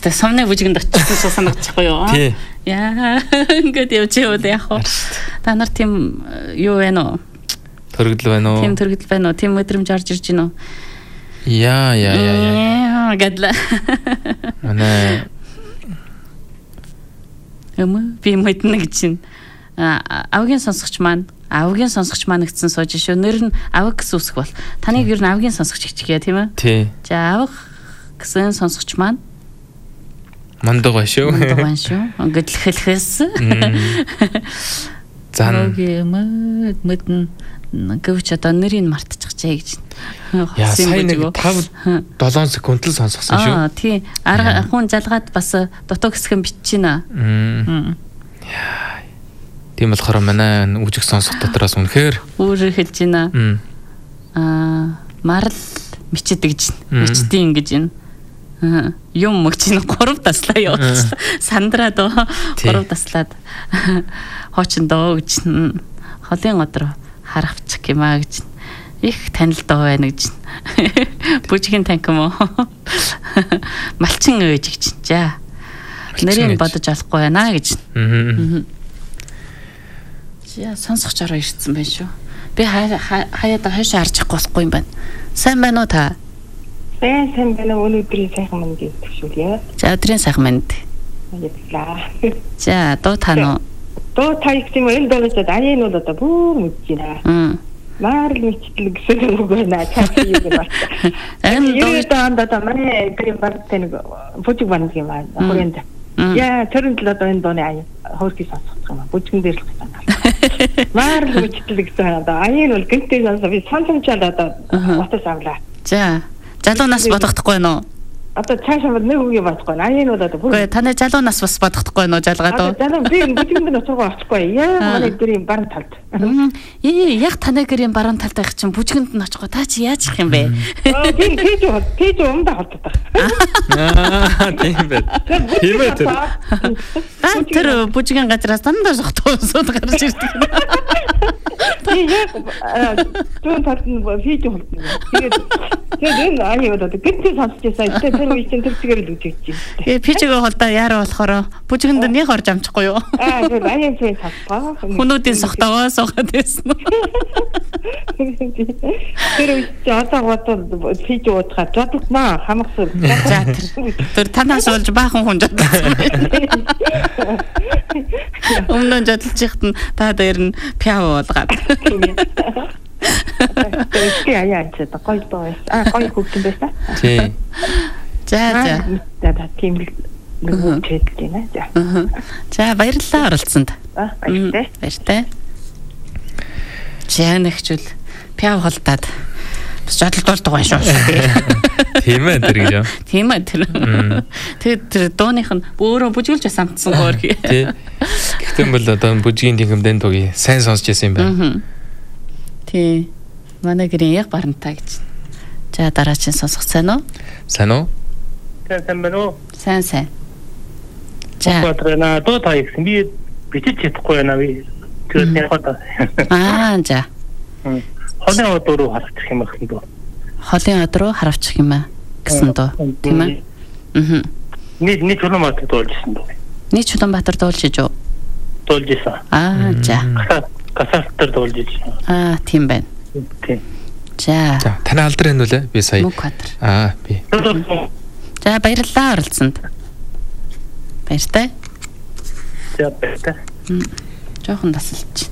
Тэ сумны бүжгэнд очсон санагдчихгүй юу? Тий. Яа, ингээд явж яваад яах вэ? Та нар тийм юу вэ нөө? Төргөл байна уу? Тийм төргөл байна уу? Тийм мэдрэмж орж ирж байна уу? Яа. Гадла. Манай би мэднэ гэж чинь. Авгийн сонсогч маань гэсэн сууж шүү. Нэр нь авг гэсэн үсэг бол. Таныг ер нь авгийн сонсогч гिचгээ тийм ээ? Тий. За авг гэсэн сонсогч маань мандаг байна шүү. Ингээд хэлхэс. Зан. Мэднэ. Гэвч одоо нэрийг мартчихжээ гэж. Яа, сайн нэг 5-7 секунд л сонсгосон шүү. Тий. Арга хүн жалгаад бас дутуу хэсгэн биччихнэ. Яа. Тийм болохоор манай үжиг сонсох дотроос үнэхээр өөрөөр хэлж байна. Марл мичэд гэж мичдийн гэж байна. Юм мөгч нь 3 таслаа явуулсан. Сандраад 3 таслаад хоочин доо гэж холын одроо харахчих юм аа гэж их танил доо байна гэж бүжгийн танк юм уу малчин ээж гэж за нэрийг бодож олохгүй байна гэж яа сонсогч ороо ирсэн байх шүү би хаяада хойшоо харж болохгүй юм байна сайн байна уу та сайн байна өнөөдрийн сайхан манд гэдэг шүү яа за өдрийн сайхан манд за дуу тань дуу таяг юм энэ дуугаас аян нь одоо бүр мэдэж байна. Марл мэдтэл гэсэн үг байна. Цааш юу юм бэ? Энэ дуунд одоо манай гэрийн бартай нэг бүжиг банд юм аа. Хүрээнд. Яа, тэрэн л одоо энэ дууны аян хөөрхий сонсох юм аа. Бүжгэн дээр л байна. Марл мэдтэл гэсэн одоо аян бол гэнтэй сонсоо би сонсомчаад одоо утас авлаа. За, залуу нас бодохдохгүй нөө. Одоо цаашаа нэг үгүй бодохгүй. Аян бол одоо бүр. Гэхдээ таны залуу нас бас бодохдохгүй нөө жалгаад. Залуу би бүжгэнд очихгүй очихгүй. Яа, манай гэрийн баруун талд. Яг таны гэрийн баруун талд байх чинь бүжгэнд нь очихгүй. Та чи яаж их юм бэ? Би тийж умдаа холддог. Тийм бэ. Тийм ээ тэр. Тэр бүжгийн газраас дандаа сохтоо сууд гарч ирдэг. Би яг түүн талд нь хийж холдсон. Тэгээд аяа одоо гэртээ сонсчихсан. Тэр үеийн тэр чигээр л үжигч юм. Тэгээ пижигээ холдоо яараа болохоор бүжгэнд нэг орж амчихгүй юу? Тэр аян фэн сонсгоо. Хүнүүдийн сохтоогоо суугаад байсан. Тэр үеийн одоо бодвол пиж уутгаад жодтнаа хамгсан. За тэр танаас болж баахан хүн жодсон. Өмнө нь жодолж ихт нь та дээр нь пяв уулгаад. Тэр яа ч одоо гоё доо. Гоё хүүхдэн байсан. Тий. За. Тийм нэг үчээд байна. За. За баярлалаа оролцсонд. Баяртай. Жаанагчул пяв холдаад бас жодолдуулдаг байна шүү. Тийм ээ тэр гэж. Тийм ээ тэр. Тэр дууных нь өөрөө бүжгэлж бас амтсан гоорхи. Тий. Гэхдээ бол одоо бүжгийн тэнгэмдэн туги сайн сонсч байсан юм байна. Тий. Манай гэрийн яг барантаа гэж. За дараагийн сонсох сайн уу? Сайн уу? Сайн байна уу? Сайн. За. Батрана дуу таяг би бичиж чадахгүй байна би. Тэгээд яг одоо. За. Холын од руу харчих юм байна дөө. Холын од руу харавчих юм аа гэсэн дөө. Тийм ээ. Нэг Чулуунбаатар дуулжсэн дөө. Нэг Чулуунбаатар дуулж ижүү. Дуулжсэн. За. Касалтар дуулж ижсэн. Тийм байна. Тийм. За. Таны алдар энэ үлээ би сая. Мөнхбаатар. Би. За баярлалаа оролцсонд. Баяртай. За баяртай. Жохон тасалж.